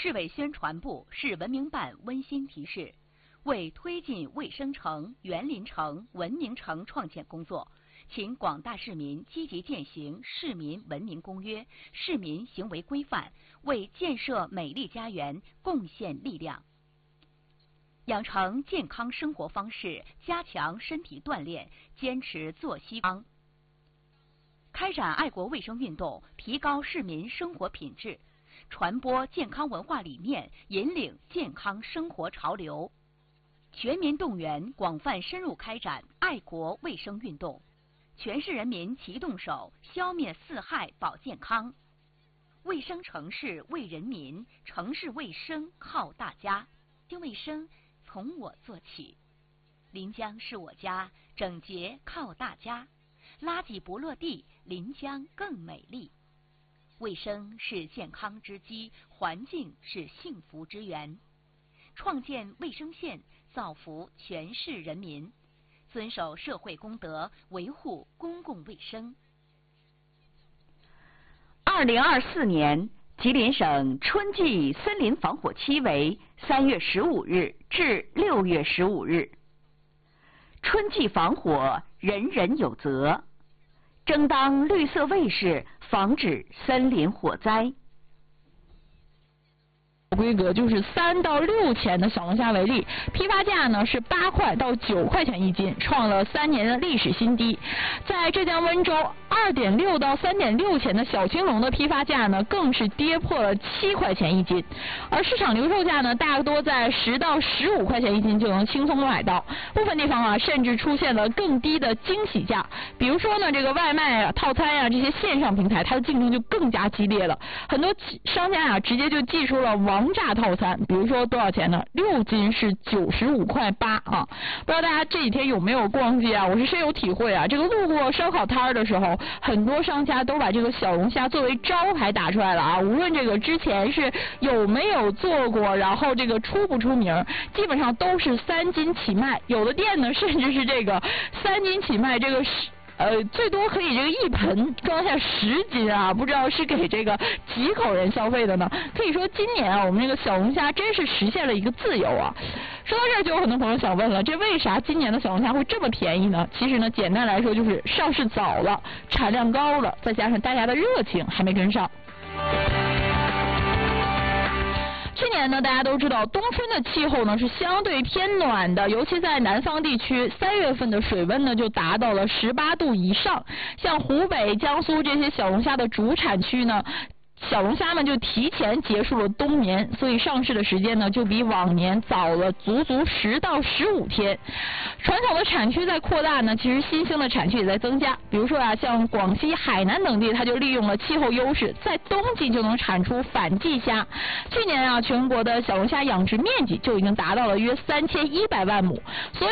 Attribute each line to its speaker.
Speaker 1: 市委宣传部、市文明办温馨提示：为推进卫生城、园林城、文明城创建工作，请广大市民积极践行《市民文明公约》、市民行为规范，为建设美丽家园贡献力量。养成健康生活方式，加强身体锻炼，坚持作息康。开展爱国卫生运动，提高市民生活品质，传播健康文化理念，引领健康生活潮流。全民动员，广泛深入开展爱国卫生运动，全市人民齐动手，消灭四害保健康。卫生城市为人民，城市卫生靠大家。卫生从我做起，临江是我家，整洁靠大家。垃圾不落地，临江更美丽。卫生是健康之基，环境是幸福之源。创建卫生县，造福全市人民，遵守社会公德，维护公共卫生。2024年，吉林省春季森林防火期为3月15日至6月15日。春季防火，人人有责，争当绿色卫士，防止森林火灾。
Speaker 2: 规格就是3到6钱的小龙虾为例，批发价呢是8块到9块钱一斤，创了3年的历史新低。在浙江温州，2.6到3.6钱的小青龙的批发价呢更是跌破了7块钱一斤，而市场零售价呢大多在10到15块钱一斤就能轻松买到，部分地方啊甚至出现了更低的惊喜价。比如说呢这个外卖啊、套餐啊这些线上平台，它的竞争就更加激烈了，很多商家啊直接就寄出了王炸套餐，比如说多少钱呢？6斤是95块8啊！不知道大家这几天有没有逛街啊？我是深有体会啊！这个路过烧烤摊的时候，很多商家都把这个小龙虾作为招牌打出来了啊！无论这个之前是有没有做过，然后这个出不出名，基本上都是3斤起卖。有的店呢，甚至是这个3斤起卖，这个最多可以这个一盆装下10斤啊，不知道是给这个几口人消费的呢？可以说今年啊，我们这个小龙虾真是实现了一个自由啊。说到这儿，就有很多朋友想问了，这为啥今年的小龙虾会这么便宜呢？其实呢，简单来说就是上市早了，产量高了，再加上大家的热情还没跟上。去年呢，大家都知道冬春的气候呢是相对偏暖的，尤其在南方地区，3月份的水温呢就达到了18度以上。像湖北、江苏这些小龙虾的主产区呢，小龙虾们就提前结束了冬眠，所以上市的时间呢就比往年早了足足10到15天。传统的产区在扩大呢，其实新兴的产区也在增加。比如说啊，像广西、海南等地，它就利用了气候优势，在冬季就能产出反季虾。去年啊，全国的小龙虾养殖面积就已经达到了约3100万亩，所以